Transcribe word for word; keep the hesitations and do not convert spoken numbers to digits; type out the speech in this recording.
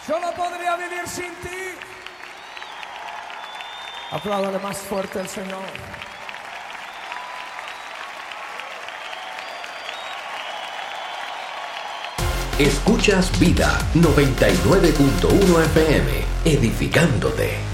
Yo no podría vivir sin ti. Apláudale más fuerte al Señor. Escuchas Vida noventa y nueve punto uno F M, edificándote.